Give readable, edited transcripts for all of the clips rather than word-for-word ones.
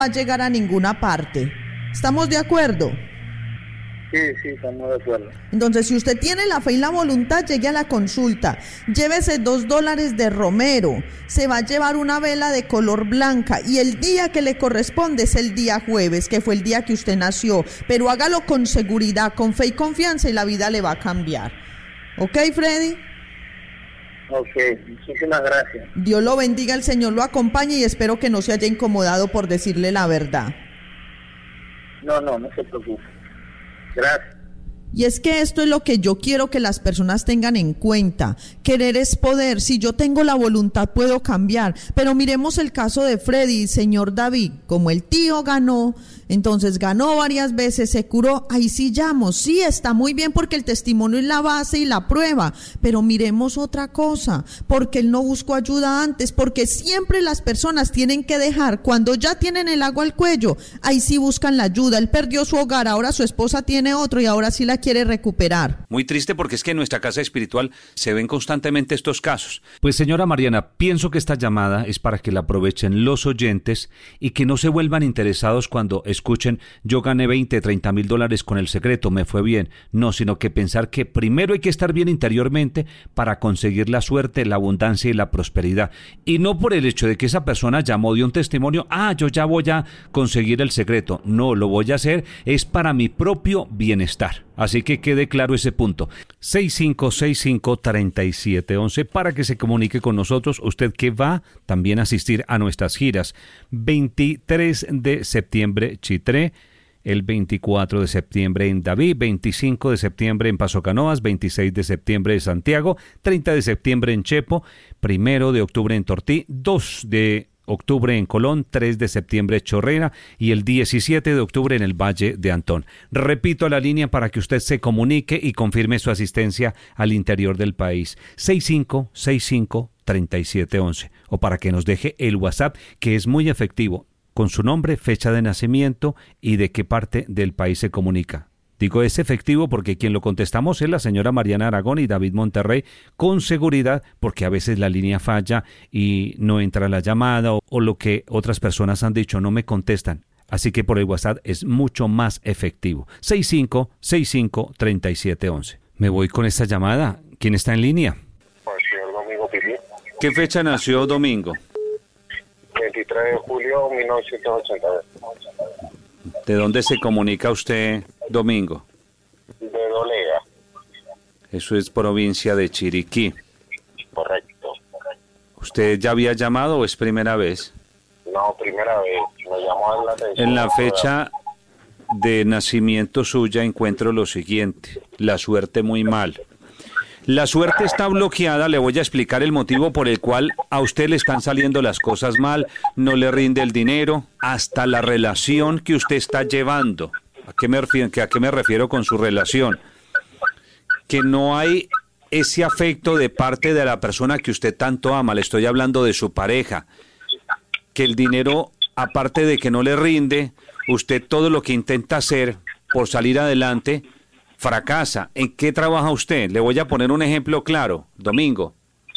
va a llegar a ninguna parte. ¿Estamos de acuerdo? Sí, estamos de acuerdo. Entonces, si usted tiene la fe y la voluntad, llegue a la consulta, llévese $2 de romero, se va a llevar una vela de color blanca y el día que le corresponde es el día jueves, que fue el día que usted nació, pero hágalo con seguridad, con fe y confianza y la vida le va a cambiar. ¿Ok, Freddy? Ok, muchísimas gracias. Dios lo bendiga, el Señor lo acompañe y espero que no se haya incomodado por decirle la verdad. No se preocupe. Gracias. Y es que esto es lo que yo quiero que las personas tengan en cuenta. Querer es poder. Si yo tengo la voluntad, puedo cambiar. Pero miremos el caso de Freddy, señor David. Como el tío ganó, entonces ganó varias veces, se curó. Ahí sí llamo. Sí, está muy bien porque el testimonio es la base y la prueba. Pero miremos otra cosa. Porque él no buscó ayuda antes. Porque siempre las personas tienen que dejar, cuando ya tienen el agua al cuello, ahí sí buscan la ayuda. Él perdió su hogar, ahora su esposa tiene otro y ahora sí la quiere recuperar. Muy triste porque es que en nuestra casa espiritual se ven constantemente estos casos. Pues señora Mariana, pienso que esta llamada es para que la aprovechen los oyentes y que no se vuelvan interesados cuando escuchen yo gané 20, 30 mil dólares con El Secreto, me fue bien. No, sino que pensar que primero hay que estar bien interiormente para conseguir la suerte, la abundancia y la prosperidad. Y no por el hecho de que esa persona llamó, dio un testimonio, yo ya voy a conseguir El Secreto. No, lo voy a hacer es para mi propio bienestar. Así que quede claro ese punto. 6565-3711 para que se comunique con nosotros. Usted que va también a asistir a nuestras giras. 23 de septiembre Chitré, el 24 de septiembre en David, 25 de septiembre en Paso Canoas, 26 de septiembre en Santiago, 30 de septiembre en Chepo, 1 de octubre en Tortí, 2 de octubre en Colón, 3 de septiembre Chorrera y el 17 de octubre en el Valle de Antón. Repito la línea para que usted se comunique y confirme su asistencia al interior del país. 6565-3711 o para que nos deje el WhatsApp, que es muy efectivo, con su nombre, fecha de nacimiento y de qué parte del país se comunica. Digo, es efectivo porque quien lo contestamos es la señora Mariana Aragón y David Monterrey, con seguridad, porque a veces la línea falla y no entra la llamada o lo que otras personas han dicho, no me contestan. Así que por el WhatsApp es mucho más efectivo. 6565-3711. Me voy con esta llamada. ¿Quién está en línea? Señor Domingo Pipí. ¿Qué fecha nació Domingo? 23 de julio de 1982. ¿De dónde se comunica usted, Domingo? De Dolega. Eso es provincia de Chiriquí. Correcto. ¿Usted ya había llamado o es primera vez? No, primera vez. Me llamó la atención. En la fecha de nacimiento suya encuentro lo siguiente: la suerte muy mal. La suerte está bloqueada, le voy a explicar el motivo por el cual a usted le están saliendo las cosas mal, no le rinde el dinero, hasta la relación que usted está llevando. ¿A qué me refiero con su relación? Que no hay ese afecto de parte de la persona que usted tanto ama, le estoy hablando de su pareja, que el dinero, aparte de que no le rinde, usted todo lo que intenta hacer por salir adelante, fracasa. ¿En qué trabaja usted? Le voy a poner un ejemplo claro, Domingo.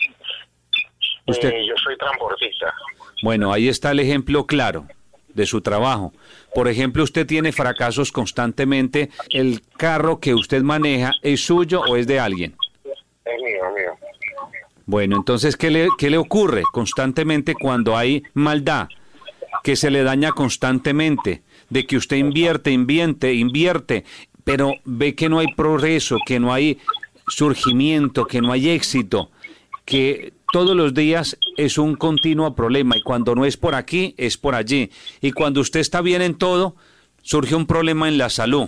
Yo soy transportista. Bueno, ahí está el ejemplo claro de su trabajo. Por ejemplo, usted tiene fracasos constantemente. ¿El carro que usted maneja es suyo o es de alguien? Es mío. Bueno, entonces, ¿qué le ocurre constantemente cuando hay maldad? Que se le daña constantemente, de que usted invierte, pero ve que no hay progreso, que no hay surgimiento, que no hay éxito, que todos los días es un continuo problema y cuando no es por aquí, es por allí. Y cuando usted está bien en todo, surge un problema en la salud.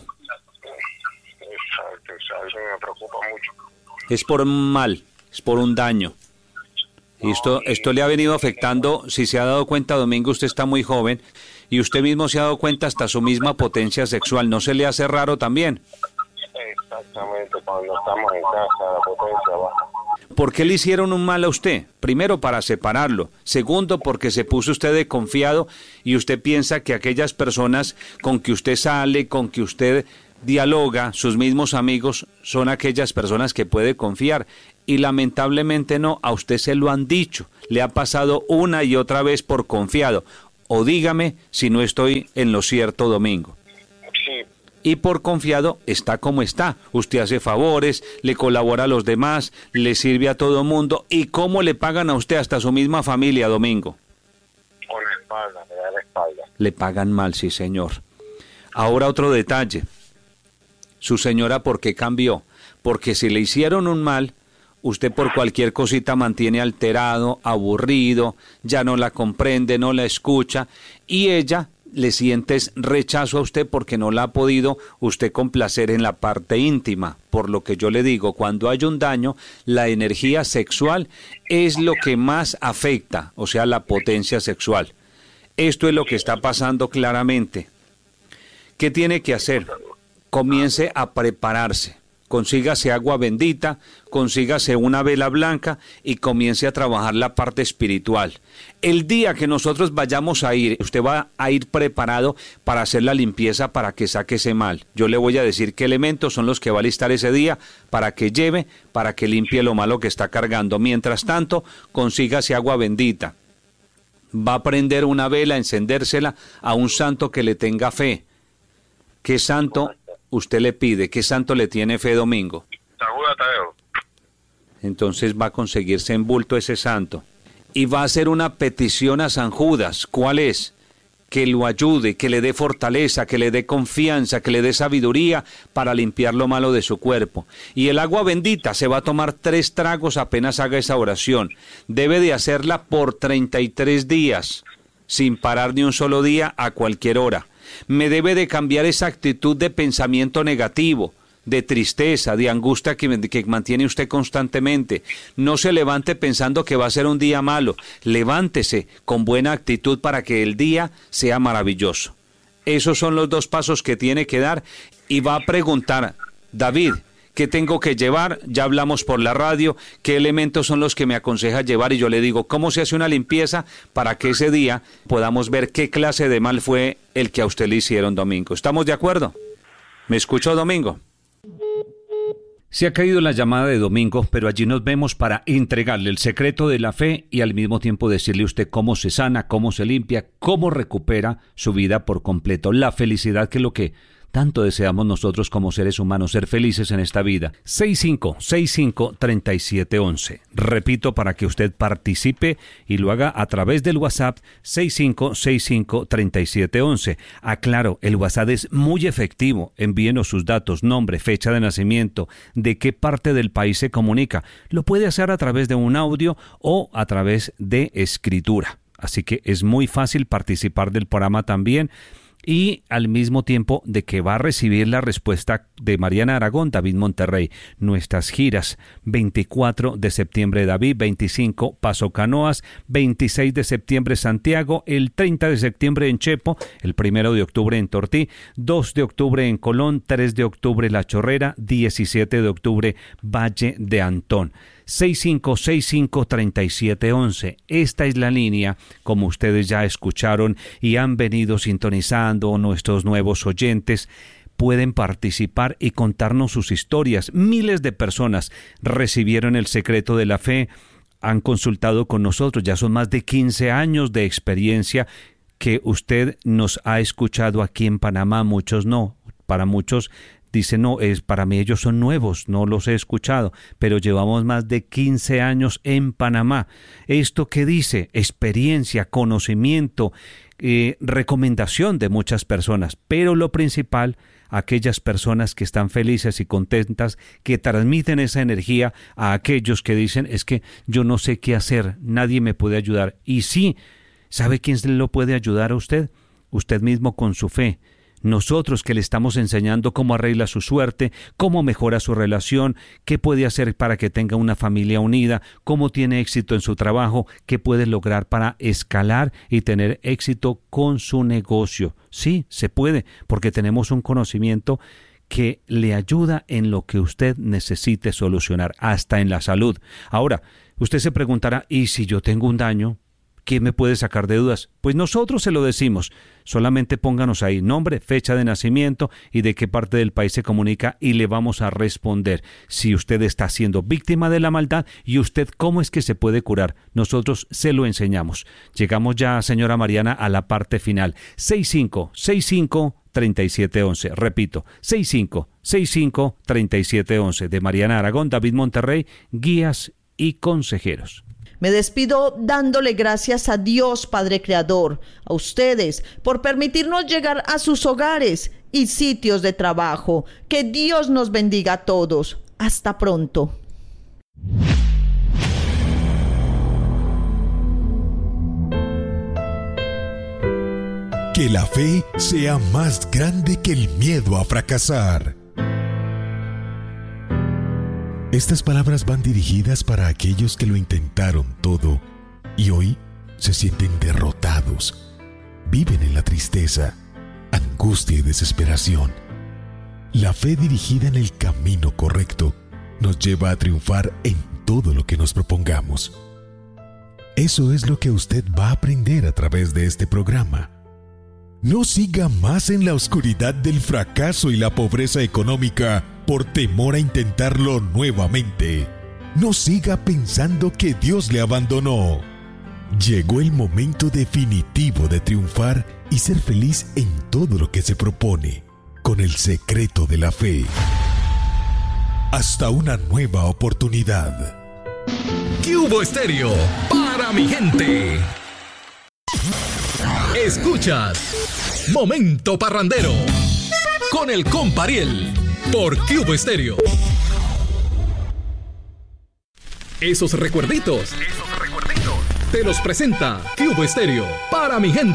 Exacto, me preocupa mucho. Es por un mal, es por un daño. Y esto le ha venido afectando, si se ha dado cuenta, Domingo, usted está muy joven, y usted mismo se ha dado cuenta hasta su misma potencia sexual. ¿No se le hace raro también? Exactamente, cuando estamos en casa, la potencia baja. ¿Por qué le hicieron un mal a usted? Primero, para separarlo. Segundo, porque se puso usted de confiado y usted piensa que aquellas personas con que usted sale, con que usted dialoga, sus mismos amigos, son aquellas personas que puede confiar. Y lamentablemente no, a usted se lo han dicho. Le ha pasado una y otra vez por confiado. o dígame si no estoy en lo cierto, Domingo. Sí, Y por confiado está como está. Usted hace favores, le colabora a los demás, le sirve a todo mundo. ¿Y cómo le pagan a usted hasta su misma familia, Domingo? con la espalda, me da la espalda. Le pagan mal, sí, señor. Ahora otro detalle. Su señora, ¿por qué cambió? Porque si le hicieron un mal, usted por cualquier cosita mantiene alterado, aburrido, ya no la comprende, no la escucha, y ella le siente rechazo a usted porque no la ha podido usted complacer en la parte íntima. Por lo que yo le digo, cuando hay un daño, la energía sexual es lo que más afecta, o sea, la potencia sexual. Esto es lo que está pasando claramente. ¿Qué tiene que hacer? Comience a prepararse. Consígase agua bendita, consígase una vela blanca y comience a trabajar la parte espiritual. El día que nosotros vayamos a ir, usted va a ir preparado para hacer la limpieza para que saque ese mal. Yo le voy a decir qué elementos son los que va a listar ese día para que lleve, para que limpie lo malo que está cargando. Mientras tanto, consígase agua bendita. Va a prender una vela, encendérsela a un santo que le tenga fe. ¿Qué santo usted le pide? ¿Qué santo le tiene fe, Domingo? San Judas Tadeo. Entonces va a conseguirse en bulto ese santo. Y va a hacer una petición a San Judas. ¿Cuál es? Que lo ayude, que le dé fortaleza, que le dé confianza, que le dé sabiduría para limpiar lo malo de su cuerpo. Y el agua bendita se va a tomar 3 tragos apenas haga esa oración. Debe de hacerla por 33 días, sin parar ni un solo día, a cualquier hora. Me debe de cambiar esa actitud de pensamiento negativo, de tristeza, de angustia que mantiene usted constantemente. No se levante pensando que va a ser un día malo. Levántese con buena actitud para que el día sea maravilloso. Esos son los 2 pasos que tiene que dar y va a preguntar, David, ¿qué tengo que llevar? Ya hablamos por la radio, ¿qué elementos son los que me aconseja llevar? Y yo le digo, ¿cómo se hace una limpieza para que ese día podamos ver qué clase de mal fue el que a usted le hicieron, Domingo? ¿Estamos de acuerdo? ¿Me escuchó, Domingo? Se ha caído la llamada de Domingo, pero allí nos vemos para entregarle el secreto de la fe y al mismo tiempo decirle a usted cómo se sana, cómo se limpia, cómo recupera su vida por completo. La felicidad, que es lo que tanto deseamos nosotros como seres humanos, ser felices en esta vida. 6565-3711. Repito, para que usted participe y lo haga a través del WhatsApp, 6565-3711. Aclaro, el WhatsApp es muy efectivo. Envíenos sus datos, nombre, fecha de nacimiento, de qué parte del país se comunica. Lo puede hacer a través de un audio o a través de escritura. Así que es muy fácil participar del programa también. Y al mismo tiempo de que va a recibir la respuesta de Mariana Aragón, David Monterrey. Nuestras giras: 24 de septiembre David, 25 Paso Canoas, 26 de septiembre Santiago, el 30 de septiembre en Chepo, el 1 de octubre en Tortí, 2 de octubre en Colón, 3 de octubre La Chorrera, 17 de octubre Valle de Antón. 6565-3711. Esta es la línea, como ustedes ya escucharon y han venido sintonizando nuestros nuevos oyentes. Pueden participar y contarnos sus historias. Miles de personas recibieron el secreto de la fe, han consultado con nosotros. Ya son más de 15 años de experiencia que usted nos ha escuchado aquí en Panamá. Muchos no, para muchos dice, no, para mí ellos son nuevos, no los he escuchado, pero llevamos más de 15 años en Panamá. ¿Esto qué dice? Experiencia, conocimiento, recomendación de muchas personas, pero lo principal, aquellas personas que están felices y contentas, que transmiten esa energía a aquellos que dicen, es que yo no sé qué hacer, nadie me puede ayudar. Y sí, ¿sabe quién lo puede ayudar a usted? Usted mismo con su fe. Nosotros que le estamos enseñando cómo arregla su suerte, cómo mejora su relación, qué puede hacer para que tenga una familia unida, cómo tiene éxito en su trabajo, qué puede lograr para escalar y tener éxito con su negocio. Sí, se puede, porque tenemos un conocimiento que le ayuda en lo que usted necesite solucionar, hasta en la salud. Ahora, usted se preguntará, ¿y si yo tengo un daño? ¿Quién me puede sacar de dudas? Pues nosotros se lo decimos. Solamente pónganos ahí nombre, fecha de nacimiento y de qué parte del país se comunica y le vamos a responder si usted está siendo víctima de la maldad y usted cómo es que se puede curar. Nosotros se lo enseñamos. Llegamos ya, señora Mariana, a la parte final. 6565-3711. Repito, 6565-3711. De Mariana Aragón, David Monterrey, guías y consejeros. Me despido dándole gracias a Dios Padre Creador, a ustedes, por permitirnos llegar a sus hogares y sitios de trabajo. Que Dios nos bendiga a todos. Hasta pronto. Que la fe sea más grande que el miedo a fracasar. Estas palabras van dirigidas para aquellos que lo intentaron todo y hoy se sienten derrotados. Viven en la tristeza, angustia y desesperación. La fe dirigida en el camino correcto nos lleva a triunfar en todo lo que nos propongamos. Eso es lo que usted va a aprender a través de este programa. No siga más en la oscuridad del fracaso y la pobreza económica por temor a intentarlo nuevamente. No siga pensando que Dios le abandonó. Llegó el momento definitivo de triunfar y ser feliz en todo lo que se propone, con el secreto de la fe. Hasta una nueva oportunidad. Cubo Estéreo, para mi gente. Escuchas Momento Parrandero con el compa Ariel por Cubo Estéreo. Esos recuerditos te los presenta Cubo Estéreo para mi gente.